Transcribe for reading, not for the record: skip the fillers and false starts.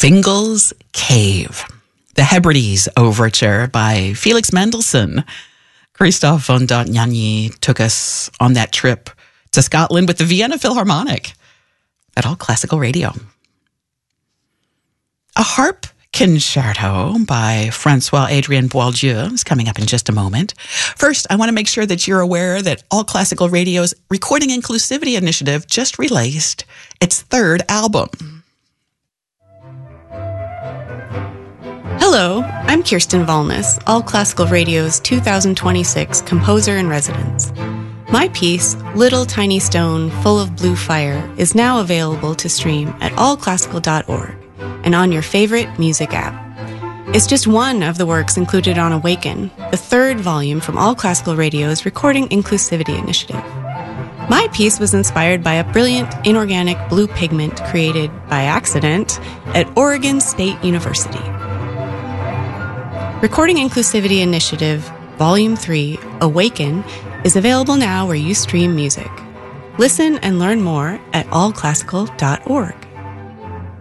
Fingal's Cave, the Hebrides Overture by Felix Mendelssohn. Christoph von Dohnanyi took us on that trip to Scotland with the Vienna Philharmonic at All Classical Radio. A harp concerto by Francois-Adrien Boieldieu is coming up in just a moment. First, I want to make sure that you're aware that All Classical Radio's Recording Inclusivity Initiative just released its third album. Hello, I'm Kirsten Valnes, All Classical Radio's 2026 Composer in Residence. My piece, Little Tiny Stone Full of Blue Fire, is now available to stream at allclassical.org and on your favorite music app. It's just one of the works included on Awaken, the third volume from All Classical Radio's Recording Inclusivity Initiative. My piece was inspired by a brilliant inorganic blue pigment created by accident at Oregon State University. Recording Inclusivity Initiative, Volume 3, Awaken, is available now where you stream music. Listen and learn more at allclassical.org.